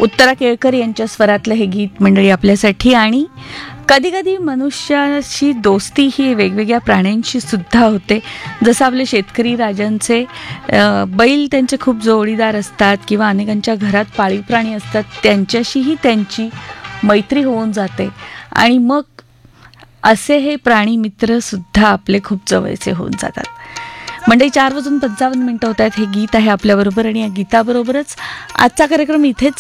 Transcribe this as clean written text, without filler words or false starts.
उत्तरा केळकर यांच्या स्वरातलं हे गीत मंडळी आपल्यासाठी. आणि कधी कधी मनुष्याची दोस्ती ही वेगवेगळ्या प्राण्यांशी सुद्धा होते. जसं आपले शेतकरी राजांचे बैल त्यांचे खूप जोडीदार असतात किंवा अनेकांच्या घरात पाळीव प्राणी असतात, त्यांच्याशीही त्यांची मैत्री होऊन जाते. आणि मग असे हे प्राणी मित्र सुद्धा आपले खूप जवळचे होऊन जातात. मंडळी 4:55 होत आहेत. हे गीत आहे आपल्याबरोबर आणि या गीताबरोबरच आजचा कार्यक्रम इथेच